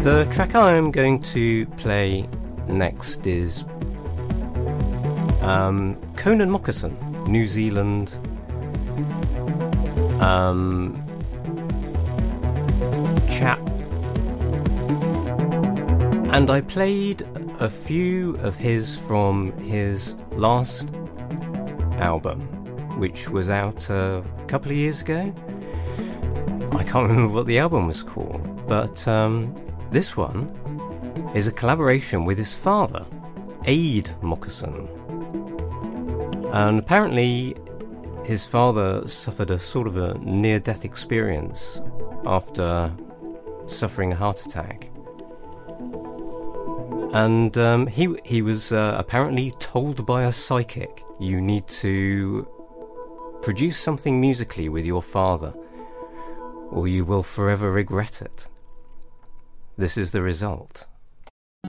The track I'm going to play next is Conan Mockasin, New Zealand chap. And I played a few of his from his last album, which was out a couple of years ago. I can't remember what the album was called, but this one is a collaboration with his father, Ade Mockasin. And apparently his father suffered a sort of a near-death experience after suffering a heart attack. And he was apparently told by a psychic, you need to produce something musically with your father, or you will forever regret it. This is the result.